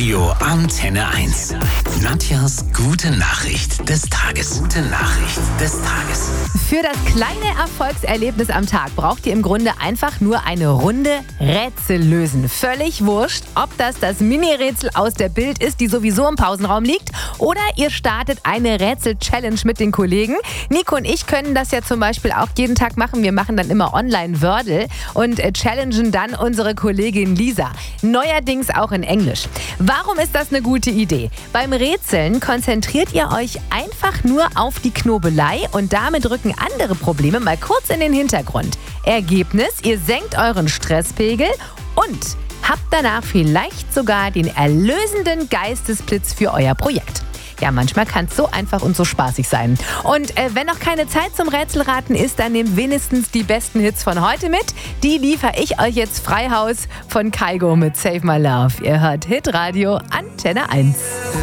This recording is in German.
Hitradio Antenne 1. Nadjas gute Nachricht des Tages. Gute Nachricht des Tages. Für das kleine Erfolgserlebnis am Tag braucht ihr im Grunde einfach nur eine Runde Rätsel lösen. Völlig wurscht, ob das Mini-Rätsel aus der Bild ist, die sowieso im Pausenraum liegt, oder ihr startet eine Rätsel-Challenge mit den Kollegen. Nico und ich können das ja zum Beispiel auch jeden Tag machen. Wir machen dann immer Online-Wordle und challengen dann unsere Kollegin Lisa. Neuerdings auch in Englisch. Warum ist das eine gute Idee? Beim Rätseln konzentriert ihr euch einfach nur auf die Knobelei und damit rücken andere Probleme mal kurz in den Hintergrund. Ergebnis: Ihr senkt euren Stresspegel und habt danach vielleicht sogar den erlösenden Geistesblitz für euer Projekt. Ja, manchmal kann es so einfach und so spaßig sein. Und wenn noch keine Zeit zum Rätselraten ist, dann nehmt wenigstens die besten Hits von heute mit. Die liefere ich euch jetzt frei Haus von Kygo mit Save My Love. Ihr hört Hitradio Antenne 1.